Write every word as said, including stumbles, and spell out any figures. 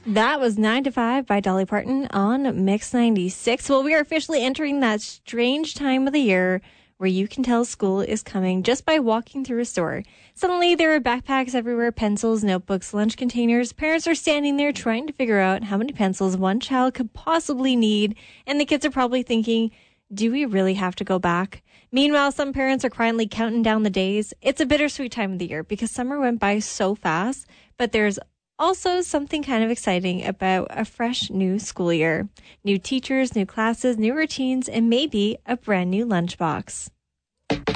That was nine to five by Dolly Parton on Mix ninety-six. Well, we are officially entering that strange time of the year where you can tell school is coming just by walking through a store. Suddenly, there are backpacks everywhere, pencils, notebooks, lunch containers. Parents are standing there trying to figure out how many pencils one child could possibly need, and the kids are probably thinking, do we really have to go back? Meanwhile, some parents are quietly counting down the days. It's a bittersweet time of the year because summer went by so fast, but there's also something kind of exciting about a fresh new school year. New teachers, new classes, new routines, and maybe a brand new lunchbox.